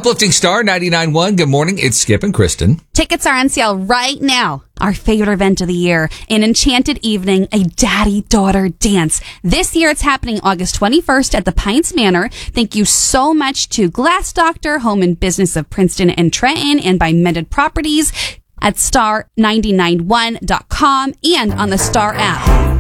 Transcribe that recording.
Uplifting Star 99.1. Good morning. It's Skip and Kristen. Tickets are on sale right now. Our favorite event of the year, an enchanted evening, a daddy-daughter dance. This year it's happening August 21st at the Pines Manor. Thank you so much to Glass Doctor, Home and Business of Princeton and Trenton, and by Mended Properties at star991.com and on the Star app.